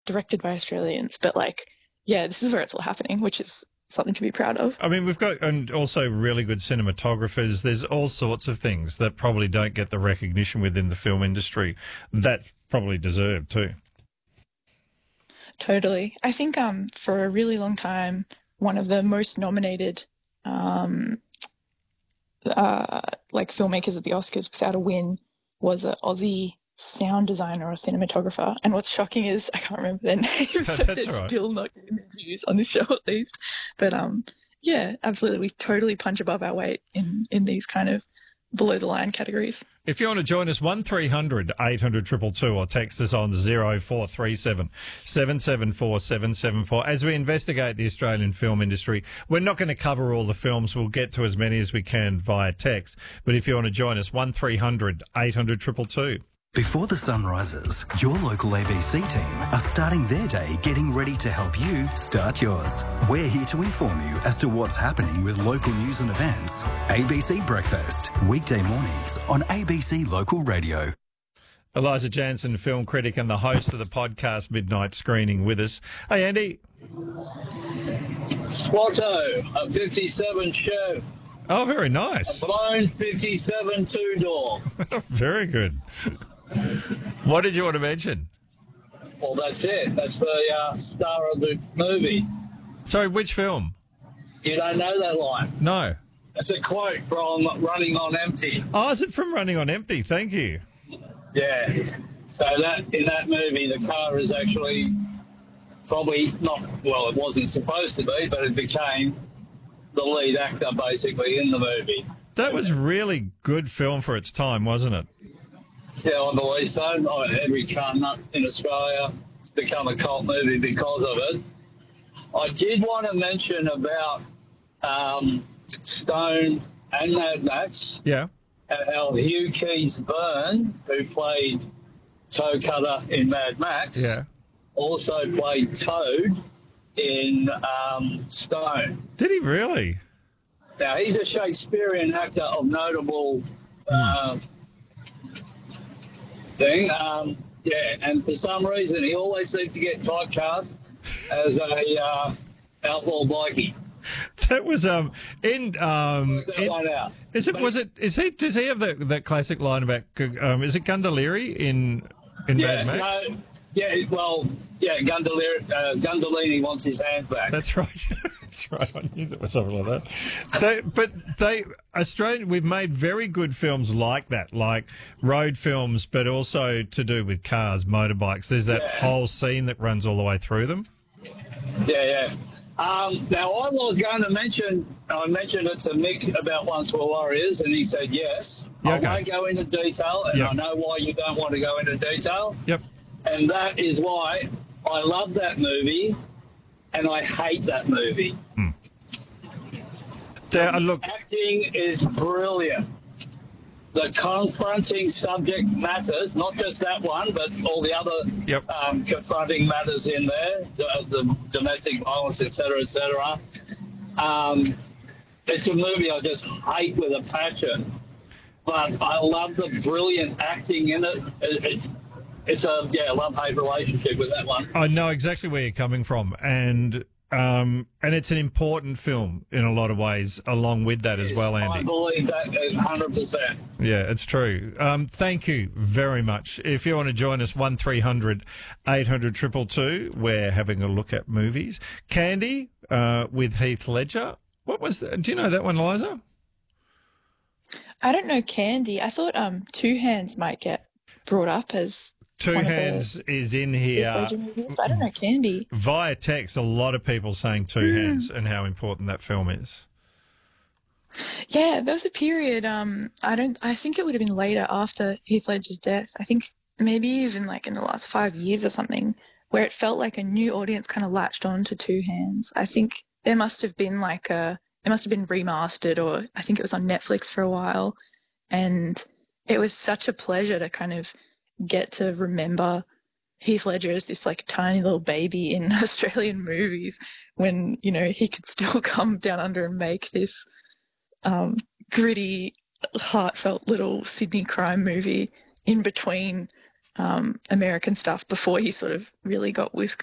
directed by Australians, but like, yeah, this is where it's all happening, which is something to be proud of. I mean, we've got, and also really good cinematographers. There's all sorts of things that probably don't get the recognition within the film industry that probably deserve too. Totally. I think for a really long time, one of the most nominated like filmmakers at the Oscars without a win was an Aussie sound designer or cinematographer. And what's shocking is I can't remember their names. So they're right. still not getting interviews on this show at least. But yeah, absolutely. We totally punch above our weight in these kind of below the line categories. If you want to join us, 1300 800 222 or text us on 0437 774 774. As we investigate the Australian film industry, we're not going to cover all the films. We'll get to as many as we can via text. But if you want to join us, 1300 800 222. Before the sun rises, your local ABC team are starting their day getting ready to help you start yours. We're here to inform you as to what's happening with local news and events. ABC Breakfast, weekday mornings on ABC Local Radio. Eliza Jansen, film critic and the host of the podcast Midnight Screening with us. Hey, Andy. Swatto, a 57 show. Oh, very nice. A blown 57 two-door. Very good. What did you want to mention? Well, that's it. That's the star of the movie. Sorry, which film? You don't know that line? No. It's a quote from Running on Empty. Oh, is it from Running on Empty? Thank you. Yeah. So that in that movie, the car is actually probably not, well, it wasn't supposed to be, but it became the lead actor basically in the movie. That was really good film for its time, wasn't it? Yeah, I believe so. Every car nut in Australia has become a cult movie because of it. I did want to mention about Stone and Mad Max. Yeah. How Hugh Keys-Byrne, who played Toe Cutter in Mad Max, Yeah. also played Toad in Stone. Did he really? Now, he's a Shakespearean actor of notable thing. Yeah, and for some reason, he always seems to get typecast as a outlaw bikie. That was Work that one out. Is it? Was it? Is he? Does he have that classic line about? Is it Gundolini in Mad Max? No, yeah. Well, yeah. Gundolini wants his hands back. That's right. That's right. I knew there was something like that. Australian. We've made very good films like that, like road films, but also to do with cars, motorbikes. There's that whole scene that runs all the way through them. Yeah. Now, I was going to mention, I mentioned it to Mick about Once Were Warriors, and he said yes. Yeah, okay. I won't go into detail, and I know why you don't want to go into detail. Yep. And that is why I love that movie, and I hate that movie. Look, Acting is brilliant. The confronting subject matters, not just that one, but all the other confronting matters in there, the domestic violence, et cetera, et cetera. It's a movie I just hate with a passion, but I love the brilliant acting in it. It's a love-hate relationship with that one. I know exactly where you're coming from, and it's an important film in a lot of ways, along with that as well, Andy. I believe that 100%. Yeah, it's true. Thank you very much. If you want to join us, 1300 800 222. We're having a look at movies. Candy with Heath Ledger. What was that? Do you know that one, Liza? I don't know Candy. I thought Two Hands might get brought up as Two Hands is in here. Movies, but I don't know Candy. Via text, a lot of people saying Two Hands and how important that film is. Yeah, there was a period. I think it would have been later after Heath Ledger's death. I think maybe even like in the last 5 years or something, where it felt like a new audience kind of latched on to Two Hands. I think there must have been it must have been remastered, or I think it was on Netflix for a while, and it was such a pleasure to kind of get to remember Heath Ledger as this like tiny little baby in Australian movies when, you know, he could still come down under and make this gritty, heartfelt little Sydney crime movie in between American stuff before he sort of really got